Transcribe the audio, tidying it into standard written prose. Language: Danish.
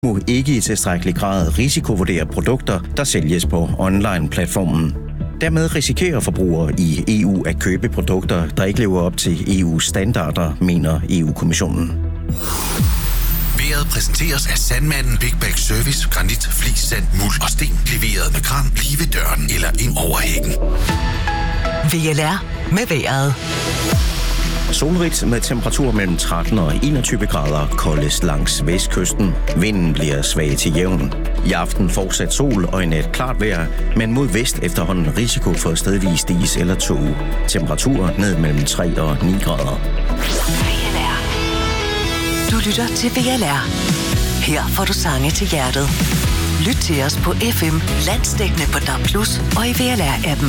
må ikke i tilstrækkelig grad risikovurdere produkter, der sælges på online-platformen. Dermed risikerer forbrugere i EU at købe produkter, der ikke lever op til EU's standarder, mener EU-kommissionen. Vejret præsenteres af Sandmanden Big Bag Service, granit, flis, sand, muld og sten. Leveret med kran lige ved døren eller ind over hækken. VLR med vejret. Solrigt med temperatur mellem 13 og 21 grader, koldest langs vestkysten. Vinden bliver svag til jævn. I aften fortsat sol og i nat klart vejr, men mod vest efterhånden risiko for stedvis is eller tåge. Temperatur ned mellem 3 og 9 grader. VLR. Du lytter til VLR. Her får du sange til hjertet. Lyt til os på FM, landsdækkende på DAB+ og i VLR-appen.